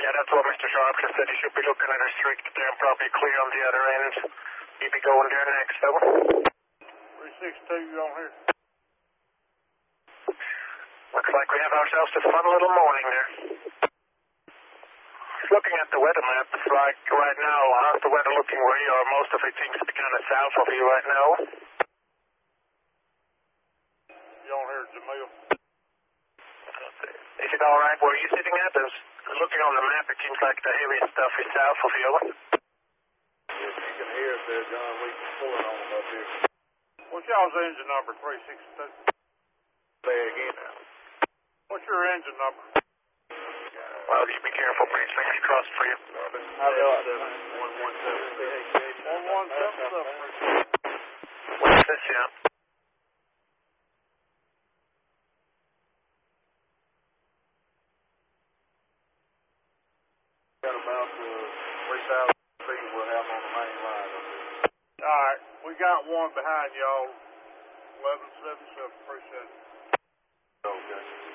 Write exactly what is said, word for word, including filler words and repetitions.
Yeah, that's what Mister Sharp just said. He should be looking at a street there and probably clear on the other end. He'll be going there next, though. three six two, you on here? Looks like we have ourselves a fun little morning there. Looking at the weather map, it's like right now, how's the weather looking where you are? Most of it seems to be kind of south of you right now. You on here, Jamil? Is it alright where you're sitting at? As looking on the map, it seems like the heaviest stuff is south of you. If you can hear us there, John, we can pull it on up here. What's y'all's engine number, three six two? Say it again now. What's your engine number? Well, you be careful, please. Fingers crossed for you. I've got one one seven seven. one one seven seven. What's this, yeah? Got about uh, three thousand feet we'll have on the main line up there. Alright, we got one behind y'all. eleven seven seven, appreciate it. Okay.